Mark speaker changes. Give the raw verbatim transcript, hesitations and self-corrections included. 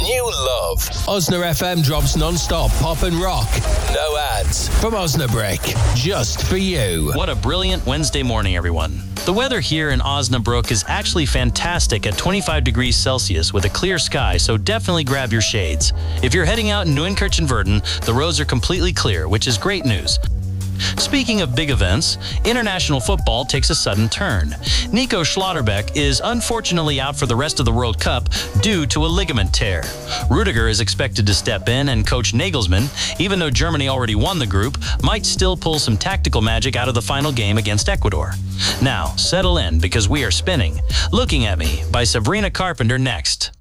Speaker 1: you love. Osna F M drops non-stop pop and rock. No ads. From Osnabrück. Just for you.
Speaker 2: What a brilliant Wednesday morning, everyone. The weather here in Osnabrück is actually fantastic at twenty-five degrees Celsius with a clear sky, so definitely grab your shades. If you're heading out in Neunkirchen-Würden, the roads are completely clear, which is great news. Speaking of big events, international football takes a sudden turn. Nico Schlotterbeck is unfortunately out for the rest of the World Cup due to a ligament tear. Rudiger is expected to step in, and Coach Nagelsmann, even though Germany already won the group, might still pull some tactical magic out of the final game against Ecuador. Now, settle in because we are spinning Looking at Me by Sabrina Carpenter next.